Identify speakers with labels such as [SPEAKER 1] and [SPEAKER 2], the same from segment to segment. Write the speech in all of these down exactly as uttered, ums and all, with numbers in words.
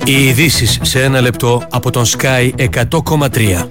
[SPEAKER 1] Οι ειδήσεις σε ένα λεπτό από τον Sky εκατό κόμμα τρία.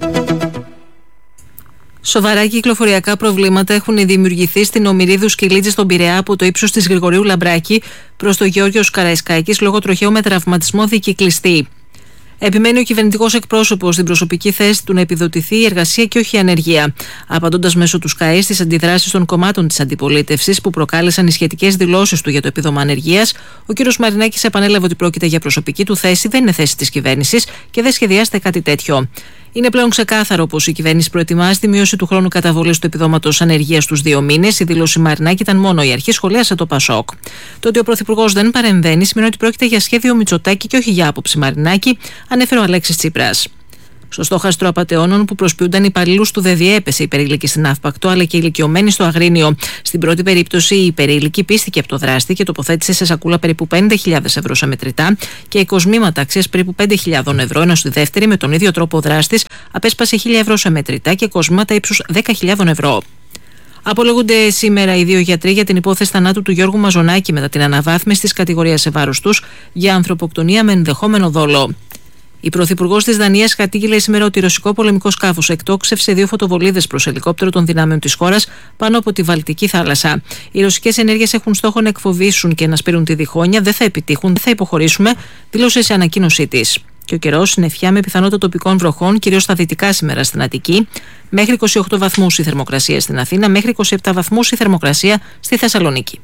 [SPEAKER 2] Σοβαρά κυκλοφοριακά προβλήματα έχουν δημιουργηθεί στην Ομηρίδου Σκυλίτζη στον Πειραιά από το ύψος της Γρηγορίου Λαμπράκη προς το Γεώργιος Καραϊσκάκης λόγω τροχαίου με τραυματισμό δικυκλιστή. Επιμένει ο κυβερνητικός εκπρόσωπος στην προσωπική θέση του να επιδοτηθεί η εργασία και όχι η ανεργία. Απαντώντας μέσω του ΣΚΑΕ στις αντιδράσεις των κομμάτων της αντιπολίτευσης που προκάλεσαν οι σχετικές δηλώσεις του για το επίδομα ανεργίας, ο κ. Μαρινάκης επανέλαβε ότι πρόκειται για προσωπική του θέση, δεν είναι θέση της κυβέρνησης και δεν σχεδιάζεται κάτι τέτοιο. Είναι πλέον ξεκάθαρο πως η κυβέρνηση προετοιμάζει τη μείωση του χρόνου καταβολής του επιδόματος ανεργίας στους δύο μήνες. Η δήλωση Μαρινάκη ήταν μόνο η αρχή, σχολίασε το Πασόκ. Το ότι ο Πρωθυπουργός δεν παρεμβαίνει σημαίνει ότι πρόκειται για σχέδιο Μητσοτάκη και όχι για άποψη Μαρινάκη, ανέφερε ο Αλέξης Τσίπρας. Στο στόχαστρο απατεώνων που προσποιούνταν υπαλλήλους του ΔΕΔΙΕ έπεσε η υπερήλικη στην Αύπακτο αλλά και η ηλικιωμένη στο Αγρίνιο. Στην πρώτη περίπτωση η υπερήλικη πίστηκε από το δράστη και τοποθέτησε σε σακούλα περίπου πενήντα χιλιάδες ευρώ σε μετρητά και εικοσμήματα αξίας περίπου πέντε χιλιάδες ευρώ, ενώ στη δεύτερη με τον ίδιο τρόπο ο δράστης απέσπασε χίλια ευρώ σε μετρητά και εικοσμήματα ύψους δέκα χιλιάδες ευρώ. Απολογούνται σήμερα οι δύο γιατροί για την υπόθεση θανάτου του Γιώργου Μαζονάκη μετά την αναβάθμιση της κατηγορίας σε βάρος τους για ανθρωποκτονία με ενδεχόμενο δόλο. Η Πρωθυπουργός της Δανίας κατήγγειλε σήμερα ότι ρωσικό πολεμικό σκάφος εκτόξευσε δύο φωτοβολίδες προς ελικόπτερο των δυνάμεων της χώρας πάνω από τη Βαλτική θάλασσα. Οι ρωσικές ενέργειες έχουν στόχο να εκφοβήσουν και να σπείρουν τη διχόνοια, δεν θα επιτύχουν, δεν θα υποχωρήσουμε, δήλωσε σε ανακοίνωσή της. Και ο καιρός συννεφιά με πιθανότητα τοπικών βροχών, κυρίως στα δυτικά σήμερα στην Αττική, μέχρι είκοσι οκτώ βαθμούς η θερμοκρασία στην Αθήνα, μέχρι είκοσι επτά βαθμούς η θερμοκρασία στη Θεσσαλονίκη.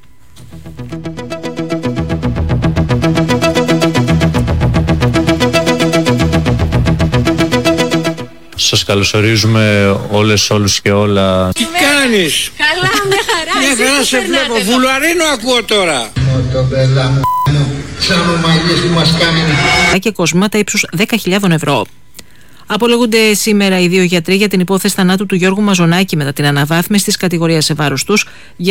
[SPEAKER 3] Σας καλωσορίζουμε όλες, όλους και όλα.
[SPEAKER 4] Τι κάνεις?
[SPEAKER 5] Καλά, με χαρά.
[SPEAKER 4] Μια χαρά σε βλέπω. Βουλαρίνο ακούω τώρα.
[SPEAKER 2] Και κοσμάτα ύψους δέκα χιλιάδες ευρώ. Απολογούνται σήμερα οι δύο γιατροί για την υπόθεση θανάτου του Γιώργου Μαζονάκη μετά την αναβάθμιση της κατηγορίας σε βάρος τους για